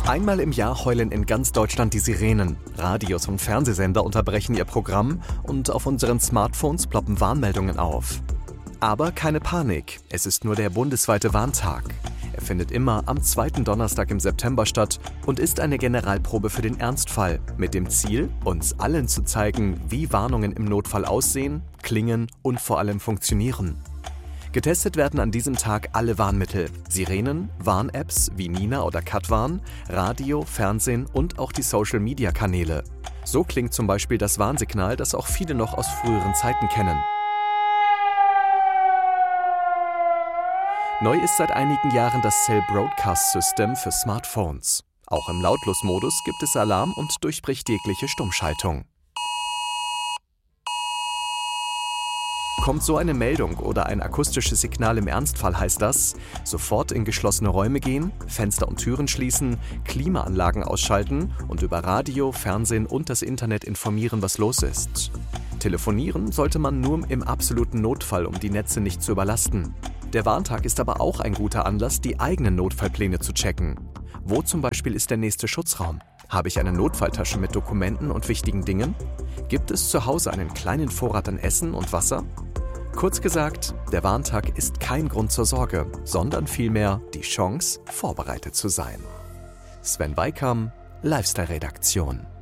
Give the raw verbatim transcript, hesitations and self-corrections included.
Einmal im Jahr heulen in ganz Deutschland die Sirenen. Radios und Fernsehsender unterbrechen ihr Programm und auf unseren Smartphones ploppen Warnmeldungen auf. Aber keine Panik, es ist nur der bundesweite Warntag. Er findet immer am zweiten Donnerstag im September statt und ist eine Generalprobe für den Ernstfall, mit dem Ziel, uns allen zu zeigen, wie Warnungen im Notfall aussehen, klingen und vor allem funktionieren. Getestet werden an diesem Tag alle Warnmittel, Sirenen, Warn-Apps wie Nina oder Katwarn, Radio, Fernsehen und auch die Social-Media-Kanäle. So klingt zum Beispiel das Warnsignal, das auch viele noch aus früheren Zeiten kennen. Neu ist seit einigen Jahren das Cell Broadcast System für Smartphones. Auch im Lautlosmodus gibt es Alarm und durchbricht jegliche Stummschaltung. Kommt so eine Meldung oder ein akustisches Signal im Ernstfall, heißt das, sofort in geschlossene Räume gehen, Fenster und Türen schließen, Klimaanlagen ausschalten und über Radio, Fernsehen und das Internet informieren, was los ist. Telefonieren sollte man nur im absoluten Notfall, um die Netze nicht zu überlasten. Der Warntag ist aber auch ein guter Anlass, die eigenen Notfallpläne zu checken. Wo zum Beispiel ist der nächste Schutzraum? Habe ich eine Notfalltasche mit Dokumenten und wichtigen Dingen? Gibt es zu Hause einen kleinen Vorrat an Essen und Wasser? Kurz gesagt, der Warntag ist kein Grund zur Sorge, sondern vielmehr die Chance, vorbereitet zu sein. Sven Weikam, Lifestyle-Redaktion.